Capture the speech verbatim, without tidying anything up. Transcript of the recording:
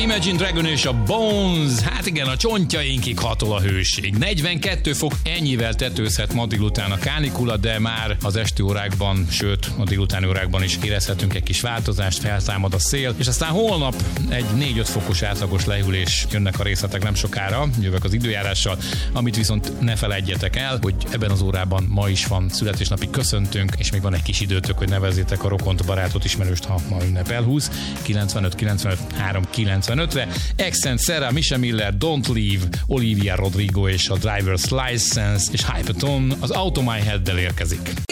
Imagine Dragon és a Bones. Hát igen, a csontjainkig hatol a hőség. negyvenkettő fok, ennyivel tetőzhet ma délután a kánikula, de már az esti órákban, sőt a délutáni órákban is érezhetünk egy kis változást, feltámad a szél, és aztán holnap egy négy-öt fokos átlagos lehűlés, jönnek a részletek nem sokára, jövök az időjárással, amit viszont ne felejtjetek el, hogy ebben az órában ma is van születésnapi köszöntünk, és még van egy kis időtök, hogy nevezzétek a rokont, barátot, ismerőst, ha ma ünnep elhúz. kilencvenöt kilencvenöt három kilencvenötre. Accent, Sarah, Misha Miller, Don't Leave, Olivia Rodrigo és a Driver's License és Hypetone az Auto My Head-del érkezik.